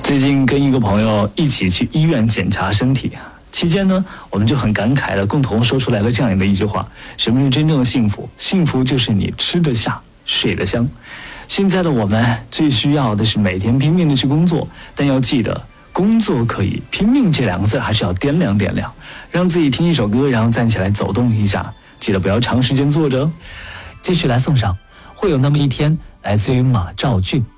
最近跟一个朋友一起去医院检查身体，期间呢，我们就很感慨的共同说出来了这样的一句话：什么是真正的幸福？幸福就是你吃得下，睡得香。现在的我们最需要的是每天拼命的去工作，但要记得，工作可以，拼命这两个字还是要掂量掂量，让自己听一首歌，然后站起来走动一下，记得不要长时间坐着。 继续来送上，会有那么一天，来自于马兆骏。